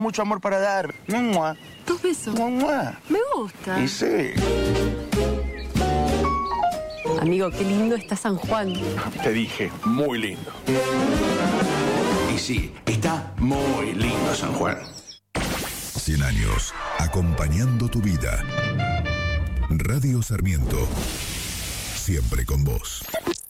Mucho amor para dar. ¡Mua! 2 besos. ¡Mua! Me gusta. Y sí. Amigo, qué lindo está San Juan. Te dije, muy lindo. Y sí, está muy lindo San Juan. 100 años, acompañando tu vida. Radio Sarmiento, siempre con vos.